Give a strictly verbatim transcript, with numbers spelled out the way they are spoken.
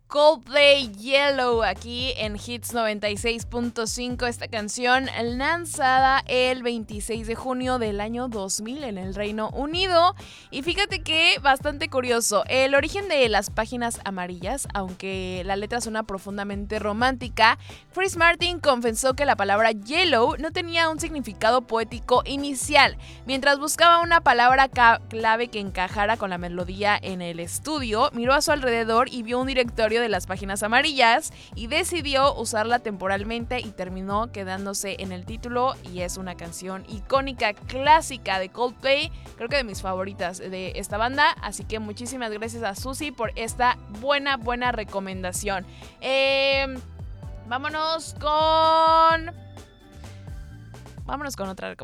Coldplay Yellow aquí en Hits noventa y seis punto cinco. Esta canción lanzada el veintiséis de junio del año dos mil en el Reino Unido. Y fíjate que bastante curioso, el origen de las páginas amarillas, aunque la letra suena profundamente romántica, Chris Martin confesó que la palabra yellow no tenía un significado poético inicial. Mientras buscaba una palabra clave que encajara con la melodía en el estudio, miró a su alrededor y vio un directorio de las páginas amarillas y decidió usarla temporalmente y terminó quedándose en el título, y es una canción icónica, clásica de Coldplay, creo que de mis favoritas de esta banda, así que muchísimas gracias a Susi por esta buena, buena recomendación. Eh, vámonos con... Vámonos con otra recomendación.